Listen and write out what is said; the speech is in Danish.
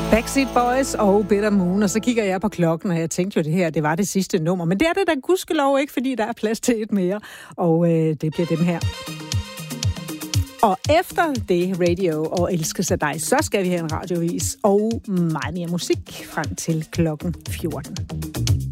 Backstreet Boys og Bitter Moon, og så kigger jeg på klokken, og jeg tænkte jo, det var det sidste nummer. Men det er det da gudskelov ikke, fordi der er plads til et mere, og det bliver dem her. Og efter det radio og elskes af dig, så skal vi have en radiovis og meget mere musik frem til klokken 14.